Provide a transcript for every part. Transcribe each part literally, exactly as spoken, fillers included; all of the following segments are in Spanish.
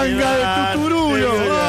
manga de tuturulo.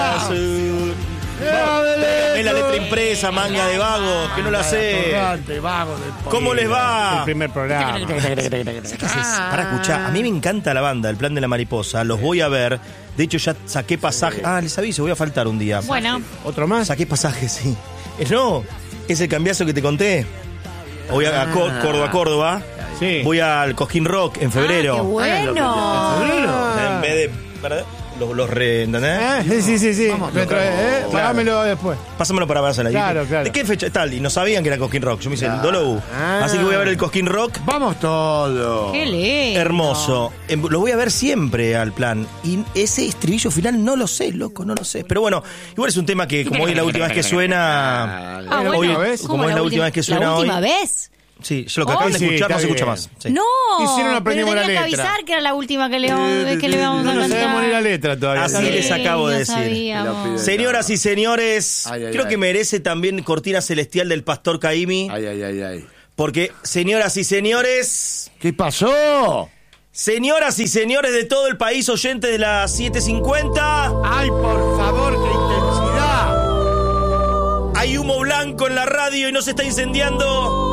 Es la letra impresa, manga de vagos, que no la sé. ¿Cómo les va? El primer programa. Para escuchar, a mí me encanta la banda, el Plan de la Mariposa, los voy a ver. De hecho ya saqué pasaje. Ah, les aviso, voy a faltar un día. Bueno. ¿Otro más? Saqué pasaje, sí. Eh, no, ese cambiazo que te conté. Voy a, a Córdoba, Córdoba. Sí. Voy al Cosquín Rock en febrero. Ah, qué bueno. ¿En febrero? En vez de... ¿verdad? Los, los re... ¿entendés? ¿Eh? Sí, sí, sí. Vamos, Dentro de- ¿eh? Claro. Pagámelo después. Pásamelo para verla. Claro, claro. ¿De qué fecha tal? Y no sabían que era Cosquín Rock. Yo me hice el Dolo. Ah. Así que voy a ver el Cosquín Rock. Vamos todos. Qué lindo. Hermoso. Em, Lo voy a ver siempre al Plan. Y ese estribillo final no lo sé, loco, no lo sé. Pero bueno, igual es un tema que como hoy es la última vez que suena... Ah, bueno. hoy, ¿Ves? como es la última vez que suena ¿La última hoy... vez? Sí, yo lo que acaban de Sí, escuchar no está se escucha bien. más. Sí. No, Hicieron, pero aprendimos tenía la que letra. avisar que era la última que le vamos, que le vamos No, a no cantar. sabemos ni la letra todavía. Así ¿sabes? les acabo de no decir. sabíamos. Señoras y señores, Ay, ay, creo ay. que merece también cortina celestial del Pastor Caimi. Ay, ay, ay, ay. Porque, señoras y señores, ¿Qué pasó? señoras y señores de todo el país, oyentes de las siete cincuenta, Ay, por favor, qué intensidad. hay humo blanco en la radio y no se está incendiando.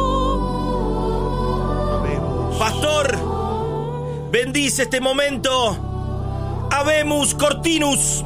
Pastor, bendice este momento. Habemus Cortinus.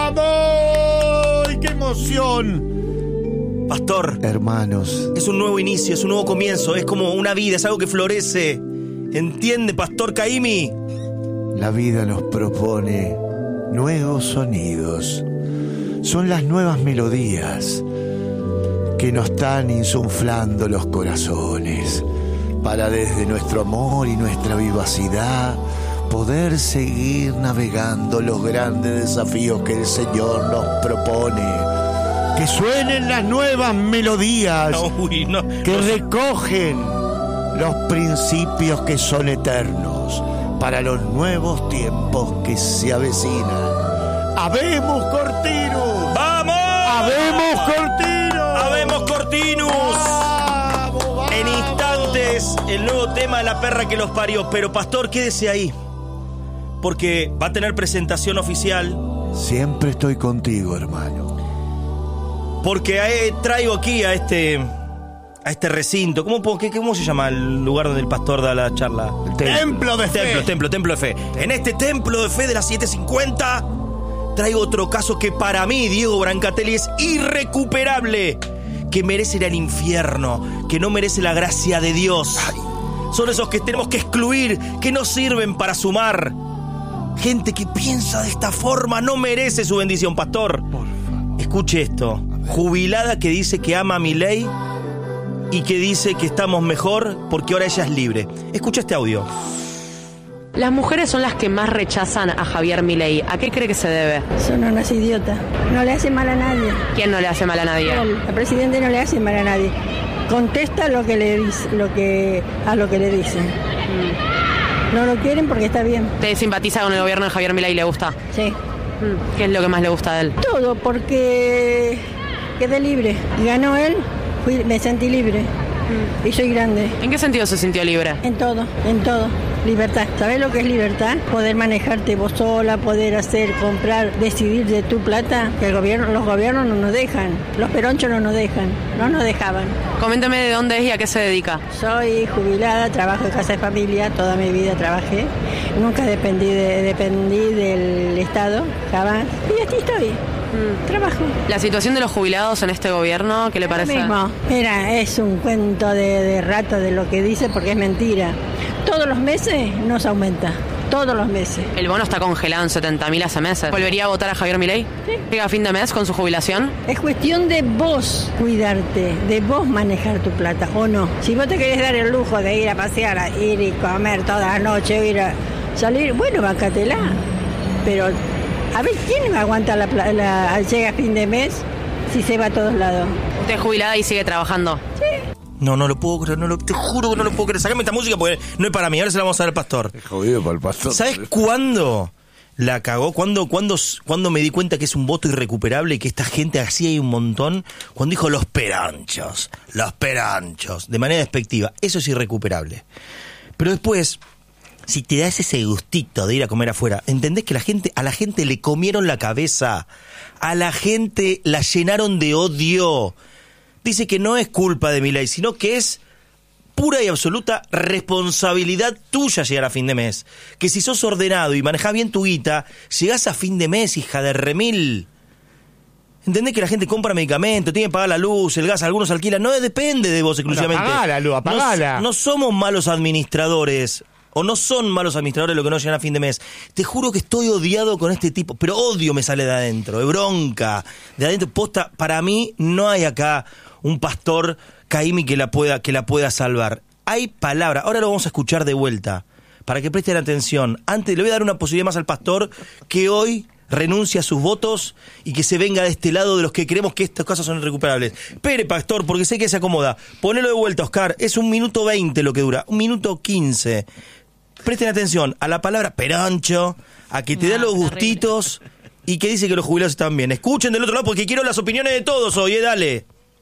¡Oh, amor! ¡Qué emoción! Pastor, Hermanos, es un nuevo inicio, es un nuevo comienzo, es como una vida, es algo que florece. ¿Entiende, Pastor Caimi? la vida nos propone nuevos sonidos. Son las nuevas melodías que nos están insuflando los corazones para desde nuestro amor y nuestra vivacidad poder seguir navegando los grandes desafíos que el Señor nos propone. Que suenen las nuevas melodías Uy, no. que recogen los principios que son eternos para los nuevos tiempos que se avecinan. ¡Habemos Cortinus! ¡Vamos! ¡Habemos Cortinus! ¡Habemos Cortinus! ¡Vamos, vamos! En instantes, el nuevo tema de la perra que los parió. Pero, Pastor, quédese ahí. Porque va a tener presentación oficial. Siempre estoy contigo, hermano. Porque eh, traigo aquí a este a este recinto. ¿Cómo, puedo- qué- ¿Cómo se llama el lugar donde el pastor da la charla? Templo de fe. Templo, templo, templo de fe. En este templo de fe de las siete cincuenta traigo otro caso que para mí, Diego Brancatelli, es irrecuperable. Que merece ir al infierno, que no merece la gracia de Dios. Son esos que tenemos que excluir, que no sirven para sumar. Gente que piensa de esta forma no merece su bendición, pastor. Escuche esto. Jubilada que dice que ama a Milei y que dice que estamos mejor porque ahora ella es libre. Escucha este audio. Las mujeres son las que más rechazan a Javier Milei. ¿A qué cree que se debe? Son unas idiotas. No le hace mal a nadie. ¿Quién no le hace mal a nadie? El, el presidente no le hace mal a nadie. Contesta lo que le dice, lo que a lo que le dicen. No lo quieren porque está bien. ¿Usted simpatiza con el gobierno de Javier Milei y le gusta? Sí. Mm, ¿Qué es lo que más le gusta de él? Todo porque quedé libre. Ganó él, fui, me sentí libre. Y soy grande. ¿En qué sentido se sintió libre? En todo, en todo. Libertad. ¿Sabes lo que es libertad? Poder manejarte vos sola, poder hacer, comprar, decidir de tu plata. Que el gobierno, los gobiernos no nos dejan. Los peronchos no nos dejan. No nos dejaban. Coménteme de dónde es y a qué se dedica. Soy jubilada, trabajo en casa de familia, toda mi vida trabajé. Nunca dependí, de, dependí del Estado, jamás. Y aquí estoy. Trabajo. La situación de los jubilados en este gobierno, ¿qué le Lo parece? mismo. Mira, es un cuento de, de rato de lo que dice porque es mentira. Todos los meses nos aumenta. Todos los meses. El bono está congelado en setenta mil hace meses. ¿Volvería a votar a Javier Milei? Sí. ¿Llega a fin de mes con su jubilación? Es cuestión de vos cuidarte, de vos manejar tu plata, ¿o no? Si vos te querés dar el lujo de ir a pasear, a ir y comer toda la noche, o ir a salir, bueno, bancatela. Pero, a ver, ¿quién aguanta la, pla- la llega a fin de mes si se va a todos lados? ¿Usted es jubilada y sigue trabajando? No, no lo puedo creer, no lo, te juro que no lo puedo creer. Sacame esta música porque no es para mí, ahora se la vamos a dar al pastor. Es jodido para el pastor. ¿Sabes cuándo la cagó? ¿Cuándo, cuándo, cuándo me di cuenta que es un voto irrecuperable y que esta gente así hay un montón? Cuando dijo los peranchos, los peranchos, de manera despectiva. Eso es irrecuperable. Pero después si te das ese gustito de ir a comer afuera, ¿entendés que la gente, a la gente le comieron la cabeza? A la gente la llenaron de odio. Dice que no es culpa de Milei, sino que es pura y absoluta responsabilidad tuya llegar a fin de mes. Que si sos ordenado y manejás bien tu guita, llegás a fin de mes, hija de remil. ¿Entendés que la gente compra medicamentos, tiene que pagar la luz, el gas, algunos alquilan? No depende de vos exclusivamente. Bueno, apagá la luz, apagala. No, no somos malos administradores, o no son malos administradores los que no llegan a fin de mes. Te juro que estoy odiado con este tipo, pero odio me sale de adentro, de bronca, de adentro. Posta, para mí no hay acá un pastor Caimi que la pueda, que la pueda salvar. Hay palabras, ahora lo vamos a escuchar de vuelta, para que presten atención. Antes le voy a dar una posibilidad más al pastor que hoy renuncia a sus votos y que se venga de este lado de los que creemos que estos casos son irrecuperables. Espere, pastor, porque sé que se acomoda. Ponelo de vuelta, Oscar. Es un minuto veinte lo que dura. Un minuto quince. Presten atención a la palabra peroncho, a que te No, da los terrible. gustitos y que dice que los jubilados están bien. Escuchen del otro lado porque quiero las opiniones de todos hoy, eh, dale.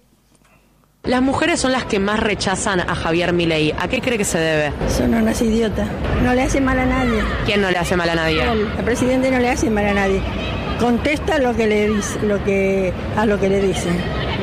Las mujeres son las que más rechazan a Javier Milei. ¿A qué cree que se debe? Son unas idiotas. No le hace mal a nadie. ¿Quién no le hace mal a nadie? El, el presidente no le hace mal a nadie. Contesta lo que le dice, lo que a lo que le dicen.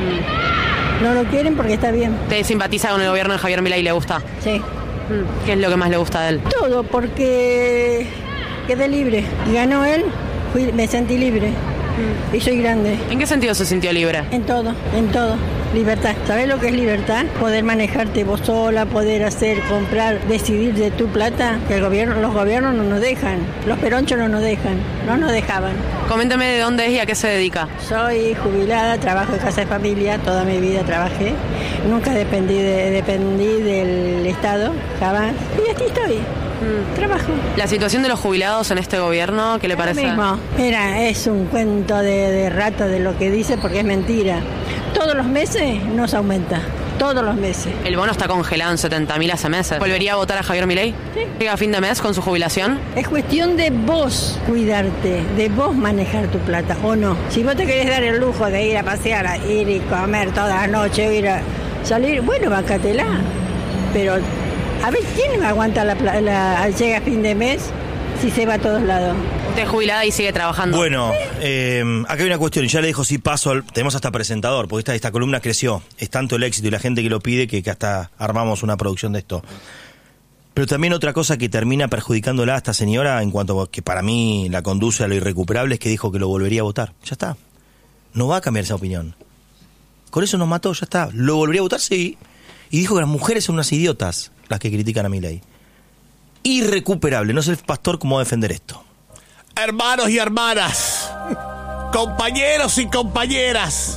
No lo quieren porque está bien. ¿Usted simpatiza con el gobierno de Javier Milei y le gusta? Sí. ¿Qué es lo que más le gusta de él? Todo porque quedé libre. Ganó él, fui, me sentí libre. Y soy grande. ¿En qué sentido se sintió libre? En todo, en todo. Libertad. ¿Sabes lo que es libertad? Poder manejarte vos sola, poder hacer, comprar, decidir de tu plata. Que el gobierno, los gobiernos no nos dejan. Los peronchos no nos dejan. No nos dejaban. Coménteme de dónde es y a qué se dedica. Soy jubilada, trabajo en casa de familia, toda mi vida trabajé. Nunca dependí, de, dependí del Estado, jamás. Y aquí estoy. Trabajo. La situación de los jubilados en este gobierno, ¿qué le parece? Lo mismo. Mira, es un cuento de, de rato de lo que dice porque es mentira. Todos los meses nos aumenta. Todos los meses. El bono está congelado en setenta mil hace meses. ¿Volvería a votar a Javier Milei? Sí. ¿Llega a fin de mes con su jubilación? Es cuestión de vos cuidarte, de vos manejar tu plata, ¿o no? Si vos te querés dar el lujo de ir a pasear, a ir y comer toda la noche, ir a salir, bueno, bancatela. Pero, a ver, ¿quién aguanta la, pla- la llega a fin de mes si se va a todos lados? Usted es jubilada y sigue trabajando. Bueno, eh, acá hay una cuestión, y ya le dejo sí paso, al, tenemos hasta presentador, porque esta, esta columna creció, es tanto el éxito y la gente que lo pide que, que hasta armamos una producción de esto. Pero también otra cosa que termina perjudicándola a esta señora, en cuanto a que para mí la conduce a lo irrecuperable, es que dijo que lo volvería a votar. Ya está, no va a cambiar esa opinión. Con eso nos mató, ya está. ¿Lo volvería a votar? Sí. Y dijo que las mujeres son unas idiotas las que critican a Milei. Irrecuperable, no sé el pastor cómo va a defender esto. Hermanos y hermanas, compañeros y compañeras,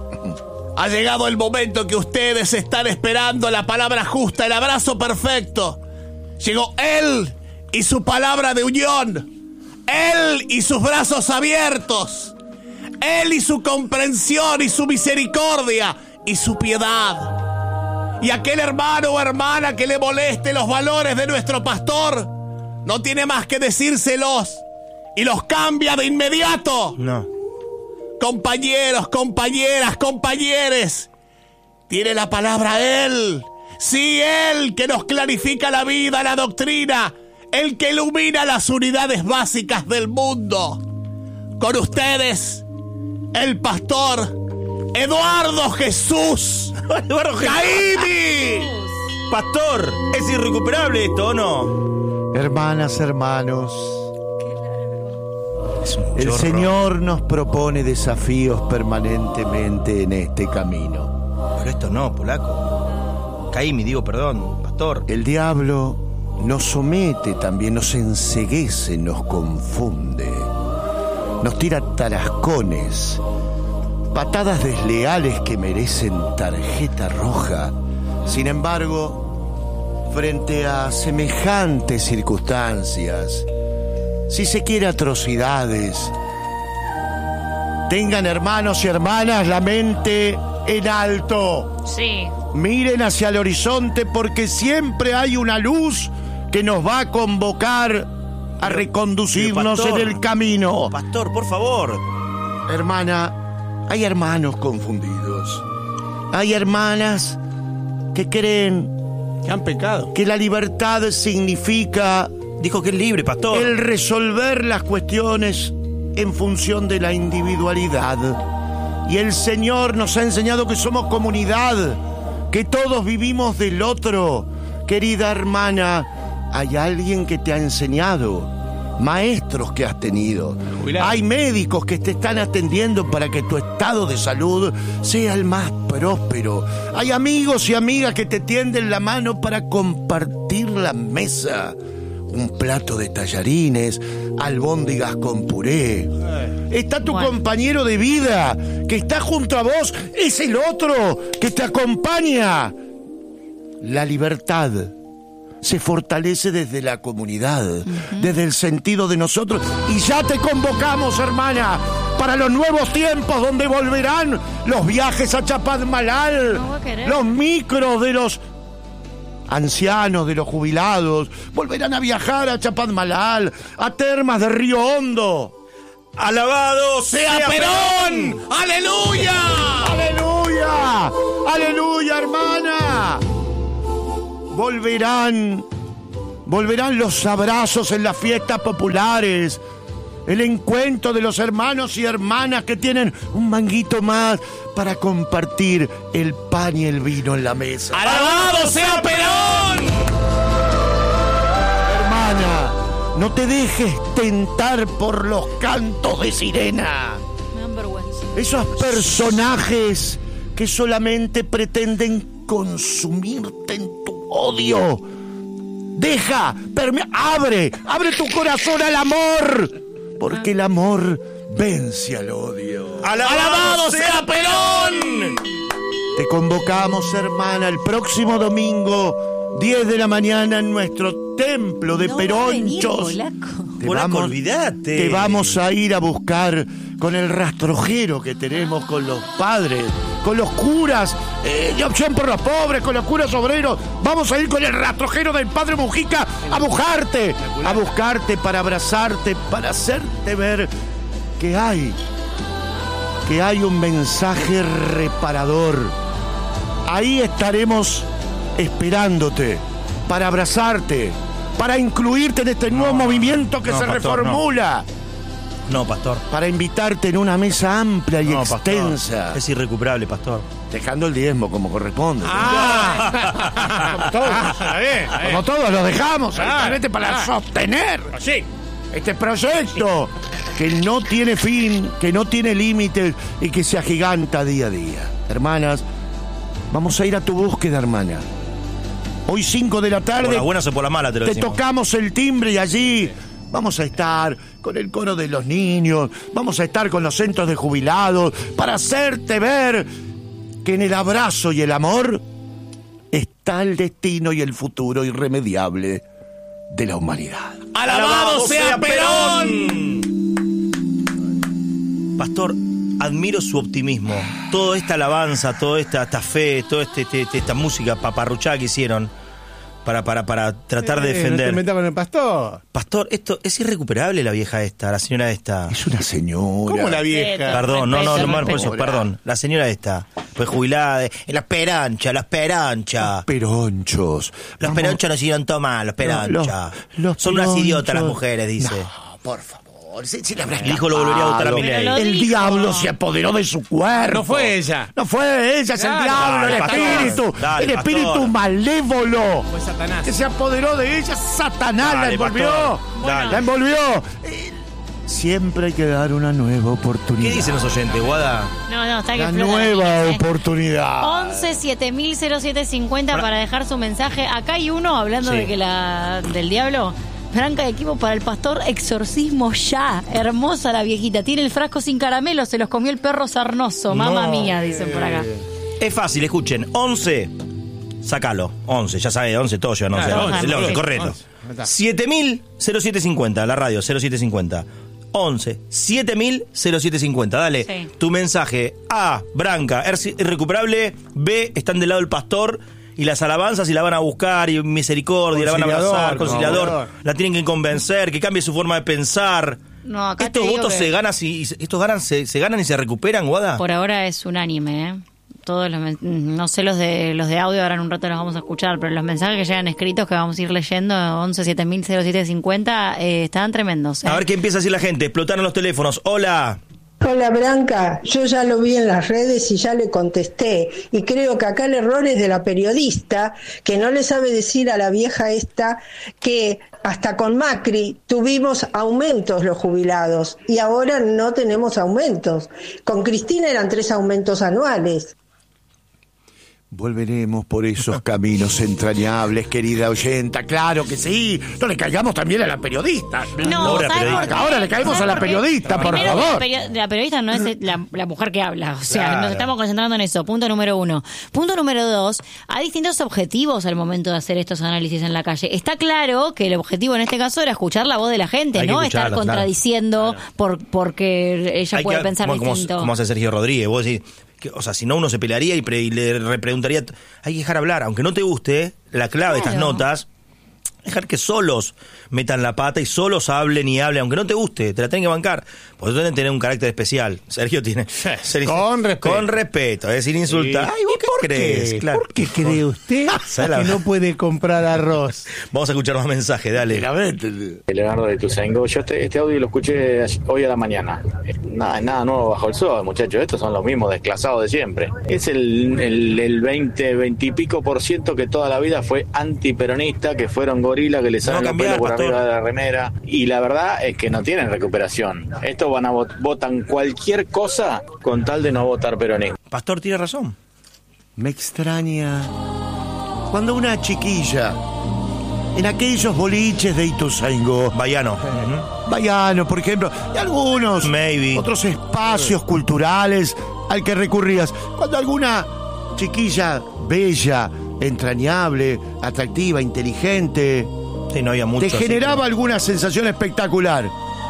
ha llegado el momento que ustedes están esperando, la palabra justa, el abrazo perfecto. Llegó Él y su palabra de unión, Él y sus brazos abiertos, Él y su comprensión y su misericordia y su piedad. Y aquel hermano o hermana que le moleste los valores de nuestro pastor, no tiene más que decírselos y los cambia de inmediato. No. Compañeros, compañeras, compañeres, tiene la palabra Él. Sí, Él que nos clarifica la vida, la doctrina, el que ilumina las unidades básicas del mundo. Con ustedes, el pastor Eduardo Jesús Eduardo Jesús. Caimi. Pastor, ¿es irrecuperable esto o no? Hermanas, hermanos, Es un el chorro. Señor nos propone desafíos permanentemente en este camino. Pero esto no, polaco. Caimi, digo, perdón, pastor. El diablo nos somete también, nos enceguece, nos confunde, nos tira tarascones, patadas desleales que merecen tarjeta roja. Sin embargo, frente a semejantes circunstancias, si se quiere atrocidades, tengan, hermanos y hermanas, la mente en alto. Sí. Miren hacia el horizonte porque siempre hay una luz que nos va a convocar a reconducirnos Pero, pastor, en el camino. Pastor, por favor. Hermana, hay hermanos confundidos. Hay hermanas que creen Que han pecado. que la libertad significa Dijo que es libre, pastor. El resolver las cuestiones en función de la individualidad. Y el Señor nos ha enseñado que somos comunidad, que todos vivimos del otro. Querida hermana, hay alguien que te ha enseñado, maestros que has tenido, Jubilado. hay médicos que te están atendiendo para que tu estado de salud sea el más próspero, hay amigos y amigas que te tienden la mano para compartir la mesa, un plato de tallarines, albóndigas con puré. Está tu Bueno. compañero de vida que está junto a vos, es el otro que te acompaña. La libertad se fortalece desde la comunidad, uh-huh. desde el sentido de nosotros. Y ya te convocamos, hermana, para los nuevos tiempos donde volverán los viajes a Chapadmalal, No voy a querer. los micros de los ancianos, de los jubilados, volverán a viajar a Chapadmalal, a Termas de Río Hondo. ¡Alabado ¡Sea Perón! ¡Aleluya! ¡Aleluya! ¡Aleluya, hermana! Volverán, volverán los abrazos en las fiestas populares, el encuentro de los hermanos y hermanas que tienen un manguito más para compartir el pan y el vino en la mesa. ¡Alabado sea Perón! Hermana, no te dejes tentar por los cantos de sirena. Me dan vergüenza. Esos personajes que solamente pretenden consumirte en tu odio. Deja, perme- abre, abre tu corazón al amor, porque el amor vence al odio. ¡Alabado sea Perón! Te convocamos, hermana, el próximo domingo, diez de la mañana, en nuestro templo de No va a venir, Peronchos. polaco. Te Polaco, vamos, olvídate. te vamos a ir a buscar con el rastrojero que tenemos con los padres, con los curas eh, de Opción por los Pobres, con los curas obreros. Vamos a ir con el rastrojero del Padre Mujica a buscarte, a buscarte para abrazarte, para hacerte ver que hay, que hay un mensaje reparador. Ahí estaremos esperándote para abrazarte, para incluirte en este nuevo movimiento que no, se pastor, reformula, No, pastor. para invitarte en una mesa amplia y No, pastor. extensa, Es irrecuperable, pastor. dejando el diezmo como corresponde. ¡Ah! Como todos, Está bien, está bien. como todos lo dejamos, Claro, exactamente para claro. sostener Sí. este proyecto que no tiene fin, que no tiene límites y que se agiganta día a día. Hermanas, vamos a ir a tu búsqueda, hermana. Hoy cinco de la tarde Por las buenas o por las malas te lo te decimos. tocamos el timbre y allí vamos a estar con el coro de los niños, vamos a estar con los centros de jubilados para hacerte ver que en el abrazo y el amor está el destino y el futuro irremediable de la humanidad. ¡Alabado sea Perón! Pastor, admiro su optimismo. Toda esta alabanza, toda esta, esta fe, toda este, este- esta música paparruchada que hicieron para, para, para tratar de Eh, No te defender. metas con el pastor. Pastor, esto es irrecuperable, la vieja esta, la señora esta. Es una señora. ¿Cómo la vieja? Perdón, no, no, no, no, por eso, Respeto. perdón. La señora esta, pues jubilada, de, la esperancha, la esperancha. Peronchos. Los Vamos- peronchos no hicieron tomar, los peronchos. los- los Son unas peronchos. idiotas las mujeres, dice. No, por favor. Si, si le habrá El hijo lo volvería a votar a escapado. Milei. Pero lo El dijo. diablo se apoderó de su cuerpo. No fue ella. No fue ella, es Claro. el diablo, Dale, el pastor. espíritu. Dale, el espíritu pastor. malévolo. Fue Satanás. Que se apoderó de ella, Satanás la Dale, envolvió. pastor. Dale. La envolvió. Eh, Siempre hay que dar una nueva oportunidad. ¿Qué dicen los oyentes, Guada? No, no, está que La explota nueva la línea, ¿eh? oportunidad. once siete mil cero siete cincuenta para dejar su mensaje. Acá hay uno hablando Sí. de que la del diablo. Branca de equipo para el pastor, exorcismo ya. Hermosa la viejita. Tiene el frasco sin caramelo, se los comió el perro sarnoso. Mamma mía, dicen por acá. Es fácil, escuchen. once, sacalo. once, ya sabe, once, todos llevan once. Claro, once, once, el once, sí. correcto. once, ahí está. siete mil siete cincuenta, la radio, cero siete cincuenta. once, siete mil siete cincuenta. Dale, Sí. tu mensaje. A, Branca, es irrecuperable. B, están del lado del pastor. Y las alabanzas y la van a buscar, y misericordia, la van a Conciliador, abrazar, conciliador, conciliador. la tienen que convencer, que cambie su forma de pensar. No, acá Estos te digo votos que se ganan, y, estos ganan, se, se ganan y se recuperan, Guada. por ahora es unánime, ¿eh? todos los men- no sé los de los de audio, ahora en un rato los vamos a escuchar, pero los mensajes que llegan escritos que vamos a ir leyendo, once siete mil cero siete cincuenta, eh, estaban tremendos. ¿eh? A ver qué empieza a decir la gente. Explotaron los teléfonos. Hola. Hola Branca, yo ya lo vi en las redes y ya le contesté y creo que acá el error es de la periodista que no le sabe decir a la vieja esta que hasta con Macri tuvimos aumentos los jubilados y ahora no tenemos aumentos. Con Cristina eran tres aumentos anuales. Volveremos por esos caminos entrañables, querida oyenta. Claro que sí. No le caigamos también a la periodista. No, Ahora, ¿sabes periodista. por qué? Ahora le caemos ¿Sabes a la por qué? periodista, por Primero, favor. La, perio- la periodista no es la, la mujer que habla, o sea, Claro. nos estamos concentrando en eso. Punto número uno. Punto número dos, hay distintos objetivos al momento de hacer estos análisis en la calle. Está claro que el objetivo en este caso era escuchar la voz de la gente, Hay que no escucharla, estar contradiciendo por porque ella Hay puede que- pensar como, como- distinto. como hace Sergio Rodríguez. Vos decís, que, o sea, si no uno se pelearía y, pre- y le repreguntaría. Hay que dejar hablar, aunque no te guste, la clave de estas Claro. notas, dejar que solos metan la pata y solos hablen y hablen, aunque no te guste, te la tienen que bancar. Por eso deben tener un carácter especial. Sergio tiene... Sergio- Con respeto. Con respeto, es decir, insultar. Ay, ¿vos qué crees? Claro. ¿Por qué cree usted ¿Sabes la que verdad? no puede comprar arroz? Vamos a escuchar más mensajes, dale. Leonardo de Ituzaingó. Yo este, este audio lo escuché hoy a la mañana. Nada, nada nuevo bajo el sol, muchachos. Estos son los mismos desclasados de siempre. Es el, el, el veinte, veinte y pico por ciento que toda la vida fue antiperonista, que fueron gorilas, que les No salen los cambiar, pelos por pastor. arriba de la remera. Y la verdad es que no tienen recuperación. Estos van a vot- votan cualquier cosa con tal de no votar peronismo. Pastor tiene razón. Me extraña cuando una chiquilla en aquellos boliches de Ituzaingó, Bayano. Bayano, por ejemplo, y algunos Maybe. otros espacios culturales al que recurrías, cuando alguna chiquilla bella, entrañable, atractiva, inteligente, Sí, no había mucho. te así, generaba pero- alguna sensación espectacular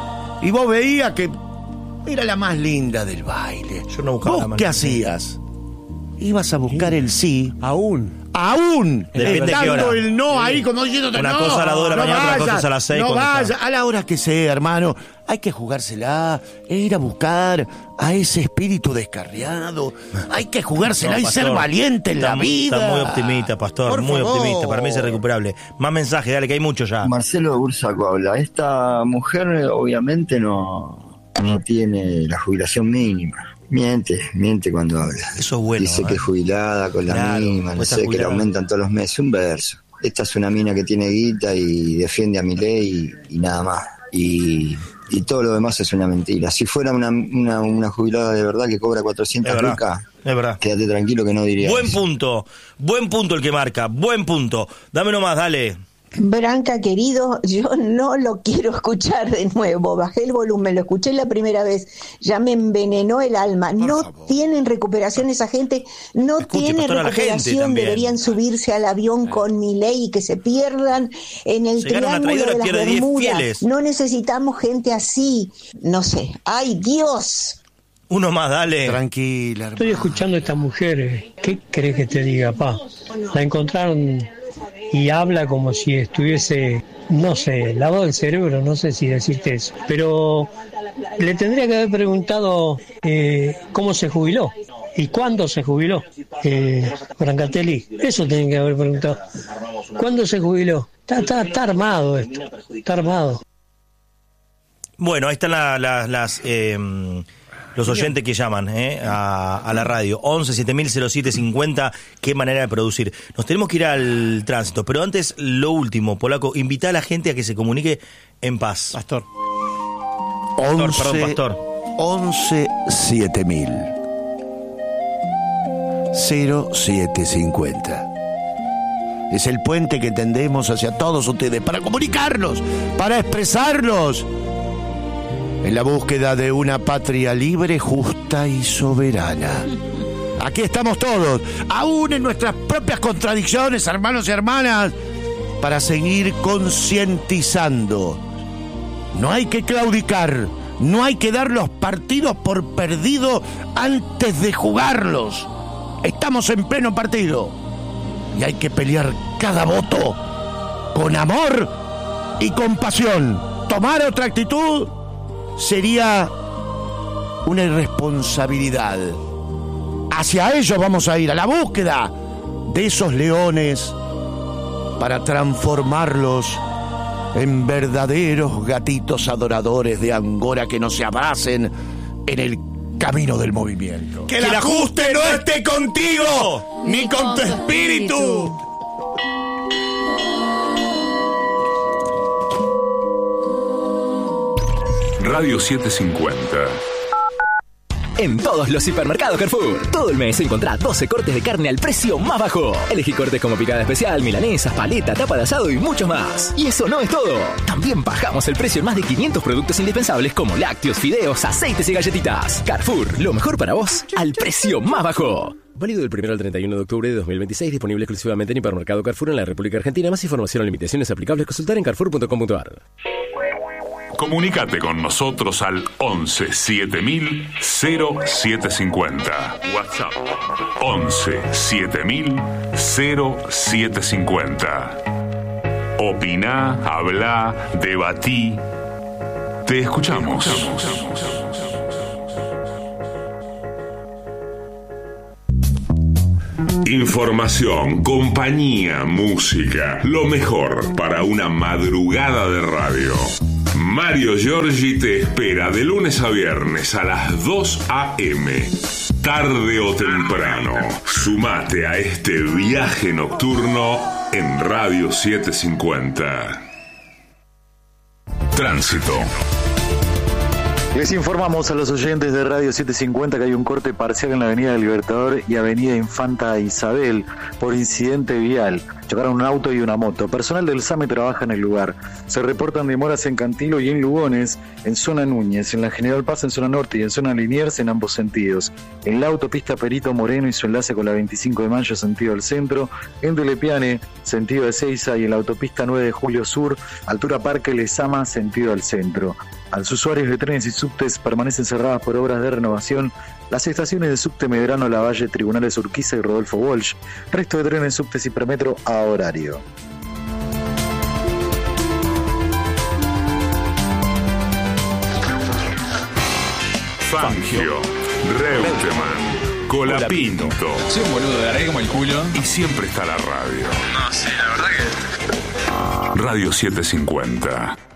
y vos veías que era la más linda del baile. Yo no buscaba la ¿Vos más qué linda. hacías? Ibas a buscar el sí, Aún. aún Depende de qué dando hora. el no ahí como diciéndote Una no, cosa a las dos de la no mañana, otra vayas, cosa es a las seis no cuando vayas, está. a la hora que sea, hermano. Hay que jugársela e ir a buscar a ese espíritu descarriado. Hay que jugársela No, y pastor, ser valiente en está la muy- vida. Está muy optimista, pastor, Por muy favor. optimista. Para mí es irrecuperable. Más mensajes, dale, que hay mucho ya. Marcelo Bursaco habla. Esta mujer eh, obviamente no, no tiene la jubilación mínima. Miente, miente cuando habla. Eso es bueno. Dice ¿eh? que es jubilada con la Claro, mínima, no pues está sé, que le jubilada. aumentan todos los meses. Un verso. Esta es una mina que tiene guita y defiende a Milei y, y nada más. Y, y todo lo demás es una mentira. Si fuera una, una, una jubilada de verdad que cobra Es cuatrocientas verdad. lucas, Es verdad. quédate tranquilo que no diría Buen eso. punto. Buen punto el que marca. Buen punto. Dame nomás, dale. Branca, querido, yo no lo quiero escuchar de nuevo. Bajé el volumen, lo escuché la primera vez, ya me envenenó el alma. No tienen recuperación esa gente, no Escuche, tiene pastor, a la gente recuperación. también. Deberían subirse al avión con Milei y que se pierdan en el Se gana una triángulo traidora, de las pierde diez Bermudas. fieles. No necesitamos gente así. No sé. ¡Ay, Dios! Uno más, dale. Tranquila, Estoy hermano. escuchando a esta mujer, eh, ¿qué crees que te diga, pa? La encontraron y habla como si estuviese, no sé, lavado el cerebro, no sé si decirte eso. Pero le tendría que haber preguntado eh, cómo se jubiló y cuándo se jubiló. Eh, Brancatelli, eso tienen que haber preguntado. ¿Cuándo se jubiló? Está, está, está armado esto, está armado. Bueno, ahí están la- la- las eh, los oyentes que llaman eh, a, a la radio. once siete mil cero siete cincuenta. Qué manera de producir. Nos tenemos que ir al tránsito. Pero antes, lo último, Polaco, invita a la gente a que se comunique en paz. Pastor. Pastor, perdón, pastor. once siete mil cero siete cincuenta. Es el puente que tendemos hacia todos ustedes para comunicarnos, para expresarnos en la búsqueda de una patria libre, justa y soberana. Aquí estamos todos, aún en nuestras propias contradicciones, hermanos y hermanas, para seguir concientizando. No hay que claudicar, no hay que dar los partidos por perdido antes de jugarlos. Estamos en pleno partido y hay que pelear cada voto con amor y con pasión. Tomar otra actitud sería una irresponsabilidad. Hacia ellos vamos a ir, a la búsqueda de esos leones para transformarlos en verdaderos gatitos adoradores de Angora que no se abracen en el camino del movimiento. Que el ajuste no esté contigo, ni con tu espíritu. Radio setecientos cincuenta. En todos los supermercados Carrefour, todo el mes encontrá doce cortes de carne al precio más bajo. Elegí cortes como picada especial, milanesas, paleta, tapa de asado y mucho más. Y eso no es todo. También bajamos el precio en más de quinientos productos indispensables como lácteos, fideos, aceites y galletitas. Carrefour, lo mejor para vos al precio más bajo. Válido del primero al treinta y uno de octubre de dos mil veintiséis, disponible exclusivamente en Hipermercado Carrefour en la República Argentina. Más información o limitaciones aplicables consultar en carrefour punto com punto a r. Comunicate con nosotros al once siete mil cero siete cincuenta. WhatsApp once siete mil cero siete cincuenta. Opina, habla, debatí. Te escuchamos. Información, compañía, música, lo mejor para una madrugada de radio. Mario Giorgi te espera de lunes a viernes a las dos a eme. Tarde o temprano, sumate a este viaje nocturno en Radio setecientos cincuenta. Tránsito. Les informamos a los oyentes de Radio setecientos cincuenta que hay un corte parcial en la Avenida del Libertador y Avenida Infanta Isabel por incidente vial. Chocaron un auto y una moto. Personal del SAME trabaja en el lugar. Se reportan demoras en Cantilo y en Lugones, en zona Núñez, en la General Paz en zona norte y en zona Liniers en ambos sentidos. En la autopista Perito Moreno y su enlace con la veinticinco de mayo sentido al centro, en Telepiane, sentido de Ezeiza, y en la autopista nueve de julio sur, altura Parque Lezama, sentido al centro. A los usuarios de trenes y subtes permanecen cerradas por obras de renovación las estaciones de subte Medrano, Lavalle, Tribunales Urquiza y Rodolfo Walsh. Resto de trenes, subtes y premetro a horario. Fangio, Reutemann, Colapinto. Soy un boludo, de largué como el culo. Y siempre está la radio. No, sí, la verdad que... Radio setecientos cincuenta.